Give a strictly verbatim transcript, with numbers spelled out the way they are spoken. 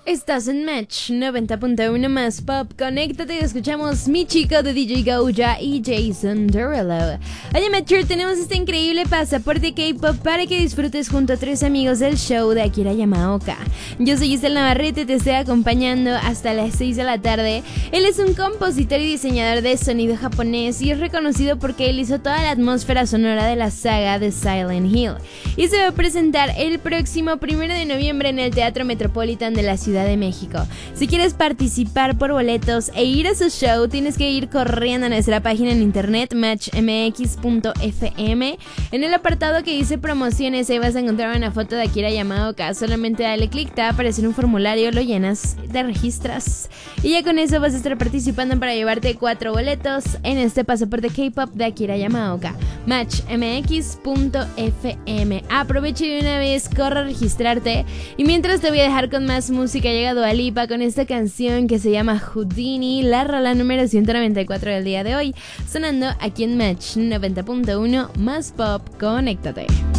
Estás en Match noventa punto uno más Pop. Conéctate y escuchamos Mi Chico de D J Gouya y Jason Derulo. Oye, Matcher, tenemos este increíble pasaporte K-pop para que disfrutes junto a tres amigos del show de Akira Yamaoka. Yo soy Giselle Navarrete, te estoy acompañando hasta las seis de la tarde. Él es un compositor y diseñador de sonido japonés y es reconocido porque él hizo toda la atmósfera sonora de la saga de Silent Hill. Y se va a presentar el próximo primero de noviembre en el Teatro Metropolitan de la Ciudad de México. Si quieres participar por boletos e ir a su show, tienes que ir corriendo a nuestra página en internet match m x punto f m. En el apartado que dice promociones, ahí vas a encontrar una foto de Akira Yamaoka. Solamente dale clic, te va a aparecer un formulario, lo llenas, te registras y ya con eso vas a estar participando para llevarte cuatro boletos en este pasaporte K-pop de Akira Yamaoka. match m x punto f m. Aprovecha de una vez, corre a registrarte y mientras te voy a dejar con más música. Llega Dua Lipa con esta canción que se llama Houdini, la rola número ciento noventa y cuatro del día de hoy, sonando aquí en Match noventa punto uno más Pop. Conéctate.